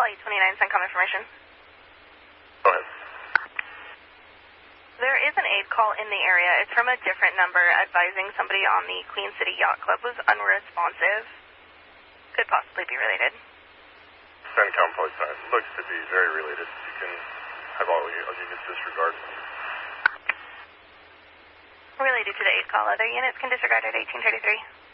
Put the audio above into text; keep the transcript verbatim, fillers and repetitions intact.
eight twenty-nine, CENTCOM information. Go ahead. There is an aid call in the area. It's from a different number advising somebody on the Queen City Yacht Club was unresponsive. Could possibly be related. CENTCOM Police Center. Looks to be very related. You can have all, all units disregard. Related to the aid call. Other units can disregard at eighteen thirty-three.